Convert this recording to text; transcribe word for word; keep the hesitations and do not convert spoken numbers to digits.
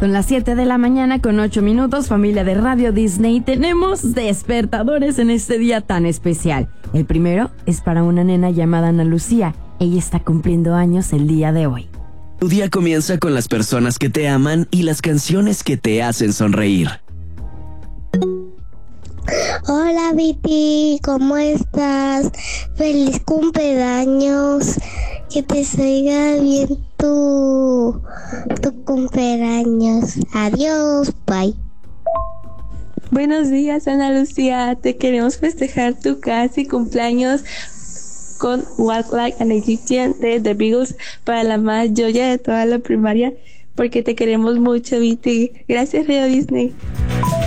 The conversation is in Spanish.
Son las siete de la mañana con ocho minutos, familia de Radio Disney. Tenemos despertadores en este día tan especial. El primero es para una nena llamada Ana Lucía. Ella está cumpliendo años el día de hoy. Tu día comienza con las personas que te aman y las canciones que te hacen sonreír. Hola Viti, ¿cómo estás? Feliz cumpleaños. Que te salga bien tu, tu cumpleaños. Adiós, bye. Buenos días, Ana Lucía. Te queremos festejar tu casi cumpleaños con Walk Like an Egyptian de The Beatles para la más joya de toda la primaria, porque te queremos mucho, Viti. Gracias, Radio Disney.